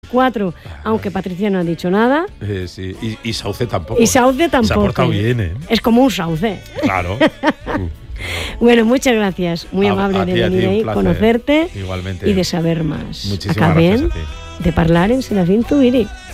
4, aunque Patricia no ha dicho nada. Sí. Y Sauce tampoco. Y Sauce tampoco. Se ha portado bien, ¿eh? Es como un sauce. Claro. Bueno, muchas gracias. Muy amable de venir ahí, conocerte. Igualmente. Y de saber más. Muchísimas gracias a ti. De parlar en Serafín Zubiri.